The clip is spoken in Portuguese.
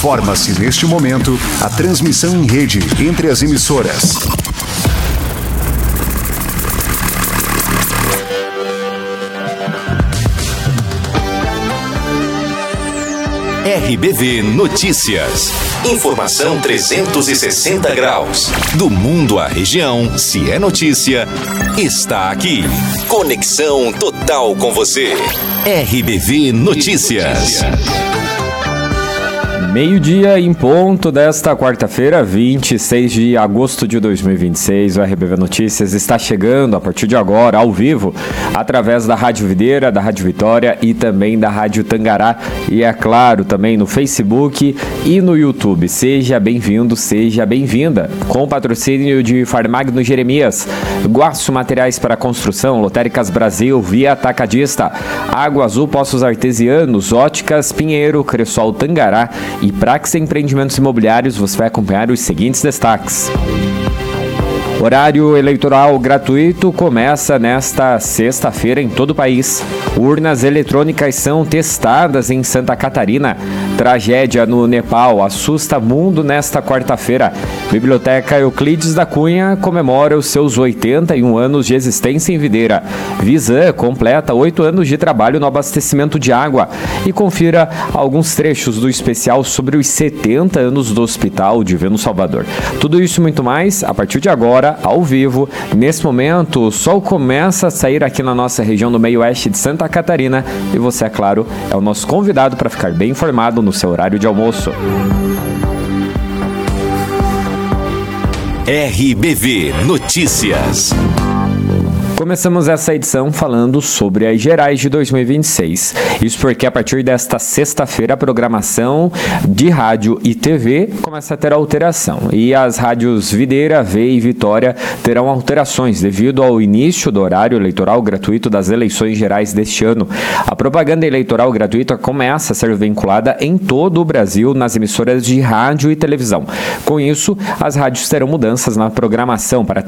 Forma-se neste momento a transmissão em rede entre as emissoras. RBV Notícias. Informação 360 graus. Do mundo à região, se é notícia, está aqui. Conexão total com você. RBV Notícias. Meio-dia em ponto desta quarta-feira, 26 de agosto de 2026, o RBV Notícias está chegando a partir de agora, ao vivo, através da Rádio Videira, da Rádio Vitória e também da Rádio Tangará e, é claro, também no Facebook e no YouTube. Seja bem-vindo, seja bem-vinda. Com o patrocínio de Farmagno Jeremias, Guaço Materiais para Construção, Lotéricas Brasil, Via Atacadista, Água Azul Poços Artesianos, Óticas Pinheiro, Cressol Tangará e Prax Empreendimentos Imobiliários. Você vai acompanhar os seguintes destaques. Horário eleitoral gratuito começa nesta sexta-feira em todo o país. Urnas eletrônicas são testadas em Santa Catarina. Tragédia no Nepal assusta mundo nesta quarta-feira. Biblioteca Euclides da Cunha comemora os seus 81 anos de existência em Videira. Visan completa 8 anos de trabalho no abastecimento de água. E confira alguns trechos do especial sobre os 70 anos do Hospital Divino Salvador. Tudo isso e muito mais a partir de agora, ao vivo. Nesse momento, o sol começa a sair aqui na nossa região do meio-oeste de Santa Catarina e você, é claro, é o nosso convidado para ficar bem informado no seu horário de almoço. RBV Notícias. Começamos essa edição falando sobre as gerais de 2026. Isso porque a partir desta sexta-feira a programação de rádio e TV começa a ter alteração. E as rádios Videira, V e Vitória terão alterações devido ao início do horário eleitoral gratuito das eleições gerais deste ano. A propaganda eleitoral gratuita começa a ser vinculada em todo o Brasil nas emissoras de rádio e televisão. Com isso, as rádios terão mudanças na programação para